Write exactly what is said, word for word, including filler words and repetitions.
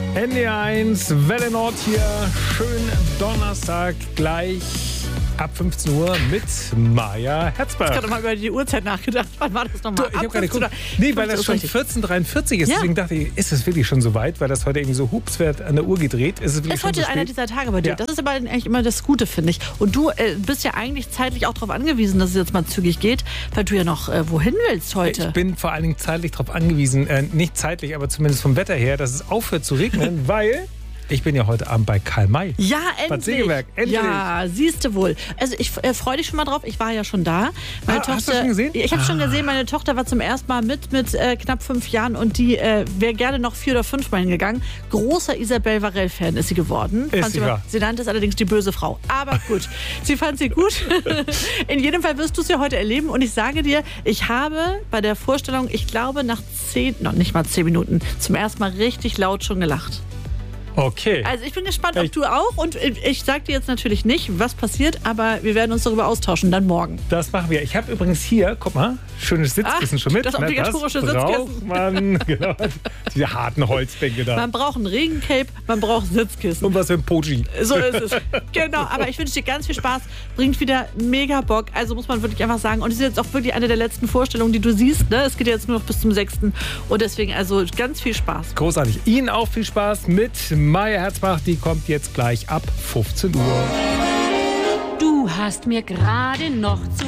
N D R eins, Welle Nord hier. Schön Donnerstag gleich ab fünfzehn Uhr mit Maja Herzberg. Ich habe gerade mal über die Uhrzeit nachgedacht. Wann war das nochmal? Du, ich habe gerade geguckt. Nee, weil das schon vierzehn Uhr dreiundvierzig ist. Ja. Deswegen dachte ich, ist es wirklich schon so weit? Weil das heute irgendwie so hups wird an der Uhr gedreht. Ist es wirklich ist schon heute so einer dieser Tage bei dir. Ja. Das ist aber eigentlich immer das Gute, finde ich. Und du äh, bist ja eigentlich zeitlich auch darauf angewiesen, dass es jetzt mal zügig geht, weil du ja noch äh, wohin willst heute. Ich bin vor allen Dingen zeitlich darauf angewiesen, äh, nicht zeitlich, aber zumindest vom Wetter her, dass es aufhört zu regnen, weil... Ich bin ja heute Abend bei Karl May. Ja, endlich. Bad Segeberg, endlich. Ja, siehst du wohl. Also ich äh, freue dich schon mal drauf. Ich war ja schon da. Meine ah, Tochter, hast du schon gesehen? Ich habe ah. schon gesehen, meine Tochter war zum ersten Mal mit, mit äh, knapp fünf Jahren und die äh, wäre gerne noch vier oder fünf Mal hingegangen. Großer Isabelle Varell-Fan ist sie geworden. Ist fand sie sie, wahr? sie nannte es allerdings die böse Frau. Aber gut, sie fand sie gut. In jedem Fall wirst du es ja heute erleben. Und ich sage dir, ich habe bei der Vorstellung, ich glaube nach zehn, noch nicht mal zehn Minuten, zum ersten Mal richtig laut schon gelacht. Okay. Also ich bin gespannt, ob du auch. Und ich sage dir jetzt natürlich nicht, was passiert, aber wir werden uns darüber austauschen, dann morgen. Das machen wir. Ich habe übrigens hier, guck mal, schönes Sitzkissen Ach, schon mit. Das obligatorische das braucht Sitzkissen. man, genau, diese harten Holzbänke da. Man braucht ein Regencape, man braucht Sitzkissen. Und was für ein Poji. So ist es. Genau, aber ich wünsche dir ganz viel Spaß. Bringt wieder mega Bock. Also muss man wirklich einfach sagen. Und es ist jetzt auch wirklich eine der letzten Vorstellungen, die du siehst. Ne? Es geht jetzt nur noch bis zum sechsten Und deswegen also ganz viel Spaß. Großartig. Ihnen auch viel Spaß mit Maja Herzbach. Die kommt jetzt gleich ab fünfzehn Uhr. Du hast mir gerade noch zu